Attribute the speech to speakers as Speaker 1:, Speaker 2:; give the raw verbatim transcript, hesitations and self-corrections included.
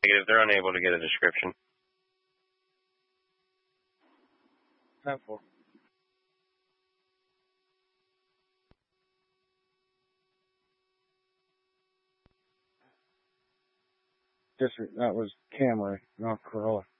Speaker 1: Negative. They're unable to get a description.
Speaker 2: ten four. District, that was Camry, North Corolla.